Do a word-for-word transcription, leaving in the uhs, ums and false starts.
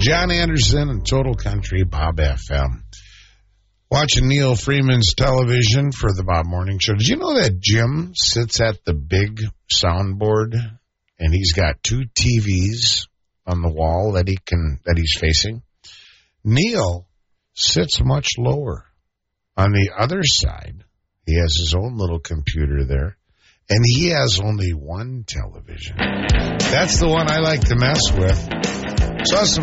John Anderson and Total Country, Bob F M. Watching Neil Freeman's television for the Bob Morning Show. Did you know that Jim sits at the big soundboard and he's got two T Vs on the wall that he can that he's facing? Neil sits much lower. On the other side, he has his own little computer there, and he has only one television. That's the one I like to mess with. Saw some